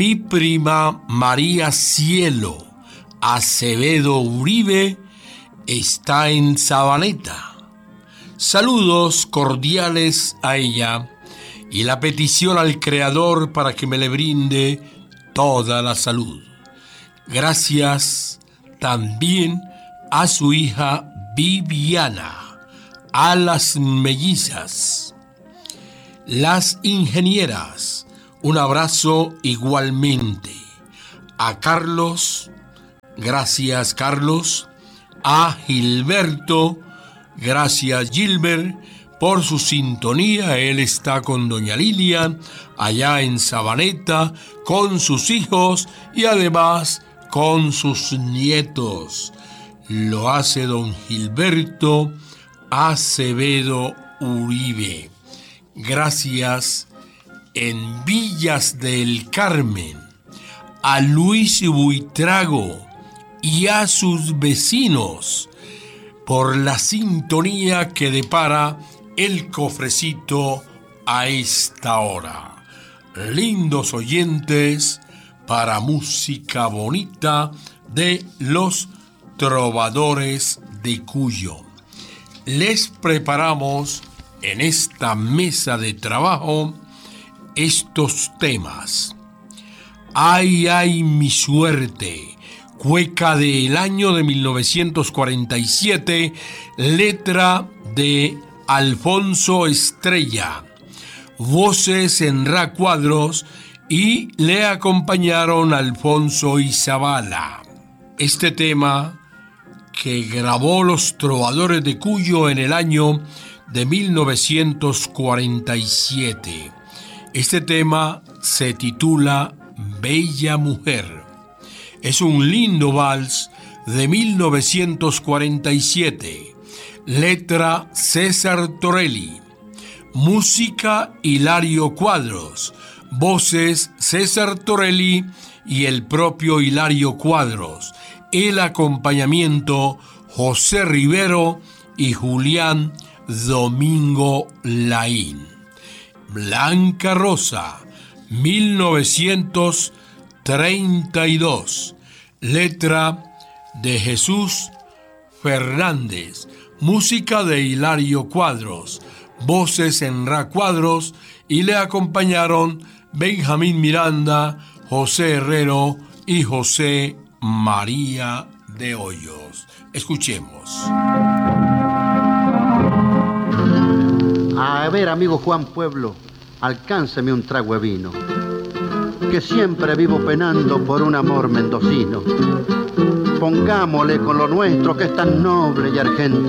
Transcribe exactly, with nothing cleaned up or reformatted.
Mi prima María Cielo Acevedo Uribe está en Sabaneta. Saludos cordiales a ella y la petición al Creador para que me le brinde toda la salud. Gracias también a su hija Viviana, a las mellizas, las ingenieras, un abrazo igualmente. A Carlos, gracias Carlos. A Gilberto, gracias Gilbert por su sintonía. Él está con doña Lilia allá en Sabaneta con sus hijos y además con sus nietos. Lo hace don Gilberto Acevedo Uribe. Gracias en Villas del Carmen a Luis Buitrago y a sus vecinos por la sintonía que depara el cofrecito a esta hora. Lindos oyentes para música bonita de los trovadores de Cuyo. Les preparamos en esta mesa de trabajo estos temas. Ay, ay, mi suerte, cueca del año de mil novecientos cuarenta y siete, letra de Alfonso Estrella, voces en Ra Cuadros y le acompañaron Alfonso Izabala. Este tema que grabó los trovadores de Cuyo en el año de mil novecientos cuarenta y siete. Este tema se titula Bella Mujer. Es un lindo vals de mil novecientos cuarenta y siete. Letra César Torelli. Música Hilario Cuadros. Voces César Torelli y el propio Hilario Cuadros. El acompañamiento José Rivero y Julián Domingo Laín. Blanca Rosa, mil novecientos treinta y dos. Letra de Jesús Fernández. Música de Hilario Cuadros. Voces en Ra Cuadros y le acompañaron Benjamín Miranda, José Herrero y José María de Hoyos. Escuchemos. A ver, amigo Juan Pueblo, alcánceme un trago de vino, que siempre vivo penando por un amor mendocino. Pongámosle con lo nuestro que es tan noble y argentino.